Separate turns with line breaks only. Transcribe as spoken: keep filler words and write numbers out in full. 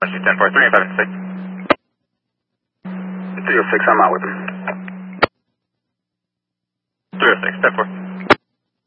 ten four, three five six.
three oh six, I'm out with him.
three oh six, ten four.